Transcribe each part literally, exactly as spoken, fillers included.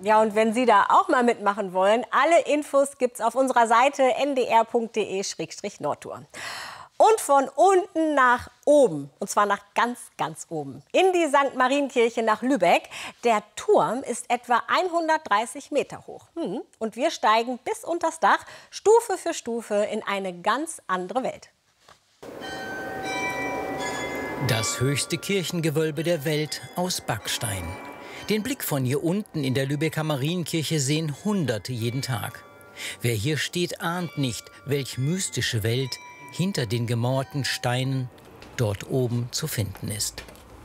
Ja, und wenn Sie da auch mal mitmachen wollen, alle Infos gibt's auf unserer Seite n d r punkt d e slash nordtour. Und von unten nach oben, und zwar nach ganz, ganz oben, in die Sankt Marienkirche nach Lübeck. Der Turm ist etwa hundertdreißig Meter hoch. Hm. Und wir steigen bis unters Dach, Stufe für Stufe, in eine ganz andere Welt. Das höchste Kirchengewölbe der Welt aus Backstein. Den Blick von hier unten in der Lübecker Marienkirche sehen Hunderte jeden Tag. Wer hier steht, ahnt nicht, welch mystische Welt hinter den gemauerten Steinen dort oben zu finden ist.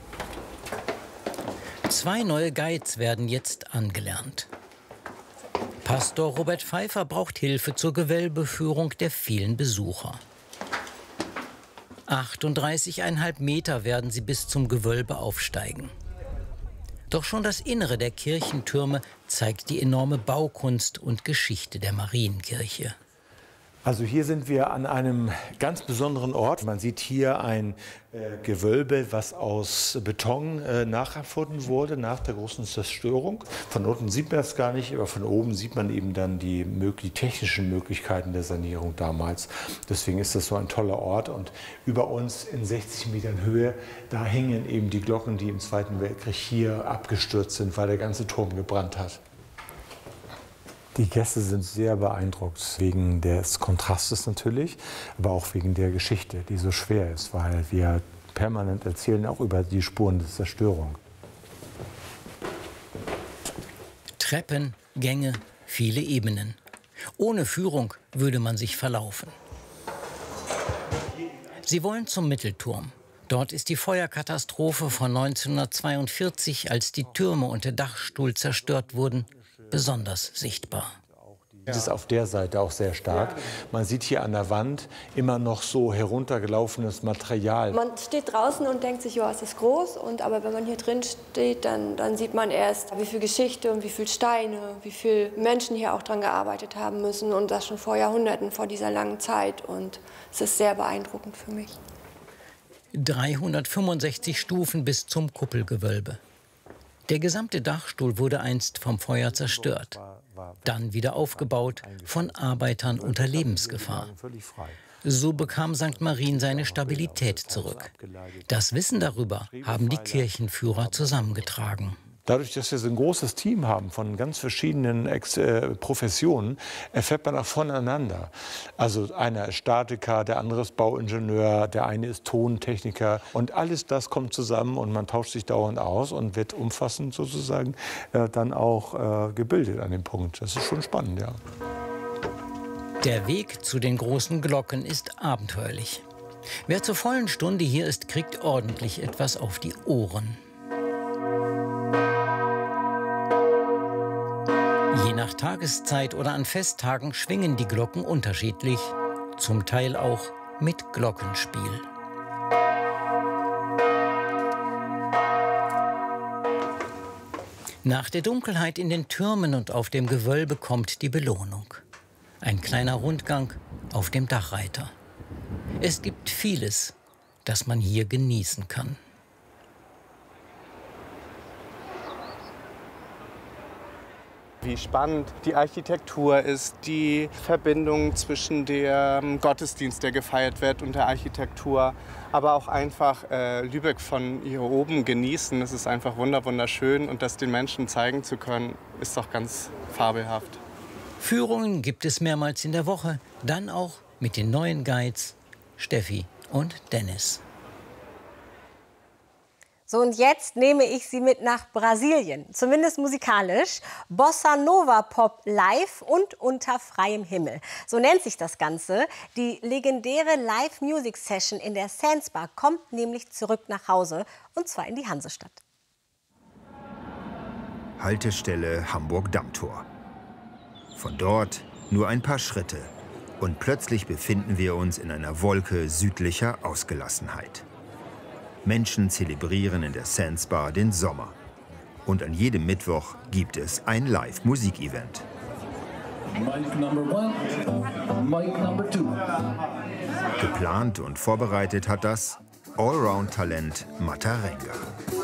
Zwei neue Guides werden jetzt angelernt. Pastor Robert Pfeiffer braucht Hilfe zur Gewölbeführung der vielen Besucher. achtunddreißig Komma fünf Meter werden sie bis zum Gewölbe aufsteigen. Doch schon das Innere der Kirchentürme zeigt die enorme Baukunst und Geschichte der Marienkirche. Also hier sind wir an einem ganz besonderen Ort. Man sieht hier ein äh, Gewölbe, was aus Beton äh, nachempfunden wurde nach der großen Zerstörung. Von unten sieht man es gar nicht, aber von oben sieht man eben dann die, die technischen Möglichkeiten der Sanierung damals. Deswegen ist das so ein toller Ort. Und über uns in sechzig Metern Höhe, da hängen eben die Glocken, die im Zweiten Weltkrieg hier abgestürzt sind, weil der ganze Turm gebrannt hat. Die Gäste sind sehr beeindruckt, wegen des Kontrastes natürlich, aber auch wegen der Geschichte, die so schwer ist, weil wir permanent erzählen auch über die Spuren der Zerstörung. Treppen, Gänge, viele Ebenen. Ohne Führung würde man sich verlaufen. Sie wollen zum Mittelturm. Dort ist die Feuerkatastrophe von neunzehnhundertzweiundvierzig, als die Türme und der Dachstuhl zerstört wurden, besonders sichtbar. Das ist auf der Seite auch sehr stark. Man sieht hier an der Wand immer noch so heruntergelaufenes Material. Man steht draußen und denkt sich, ja, es ist groß. Und, aber wenn man hier drin steht, dann, dann sieht man erst, wie viel Geschichte und wie viel Steine, wie viele Menschen hier auch dran gearbeitet haben müssen. Und das schon vor Jahrhunderten, vor dieser langen Zeit. Und es ist sehr beeindruckend für mich. dreihundertfünfundsechzig Stufen bis zum Kuppelgewölbe. Der gesamte Dachstuhl wurde einst vom Feuer zerstört, dann wieder aufgebaut von Arbeitern unter Lebensgefahr. So bekam Sankt Marien seine Stabilität zurück. Das Wissen darüber haben die Kirchenführer zusammengetragen. Dadurch, dass wir so ein großes Team haben von ganz verschiedenen Ex äh, Professionen, erfährt man auch voneinander. Also einer ist Statiker, der andere ist Bauingenieur, der eine ist Tontechniker. Und alles das kommt zusammen und man tauscht sich dauernd aus und wird umfassend sozusagen äh, dann auch äh, gebildet an dem Punkt. Das ist schon spannend, ja. Der Weg zu den großen Glocken ist abenteuerlich. Wer zur vollen Stunde hier ist, kriegt ordentlich etwas auf die Ohren. Je nach Tageszeit oder an Festtagen schwingen die Glocken unterschiedlich, zum Teil auch mit Glockenspiel. Nach der Dunkelheit in den Türmen und auf dem Gewölbe kommt die Belohnung. Ein kleiner Rundgang auf dem Dachreiter. Es gibt vieles, das man hier genießen kann. Wie spannend die Architektur ist, die Verbindung zwischen dem Gottesdienst, der gefeiert wird, und der Architektur. Aber auch einfach äh, Lübeck von hier oben genießen. Es ist einfach wunderschön und das den Menschen zeigen zu können, ist doch ganz fabelhaft. Führungen gibt es mehrmals in der Woche, dann auch mit den neuen Guides Steffi und Dennis. So, und jetzt nehme ich Sie mit nach Brasilien, zumindest musikalisch. Bossa Nova Pop live und unter freiem Himmel. So nennt sich das Ganze. Die legendäre Live-Music-Session in der Sandsbar kommt nämlich zurück nach Hause, und zwar in die Hansestadt. Haltestelle Hamburg-Dammtor. Von dort nur ein paar Schritte. Und plötzlich befinden wir uns in einer Wolke südlicher Ausgelassenheit. Menschen zelebrieren in der Sandsbar den Sommer. Und an jedem Mittwoch gibt es ein Live-Musik-Event. Geplant und vorbereitet hat das Allround-Talent Matarenga.